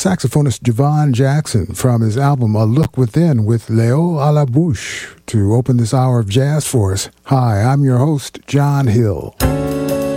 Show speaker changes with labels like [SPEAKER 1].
[SPEAKER 1] saxophonist Javon Jackson from his album A Look Within with Léo à la Bouche to open this hour of jazz for us. Hi, I'm your host, John Hill.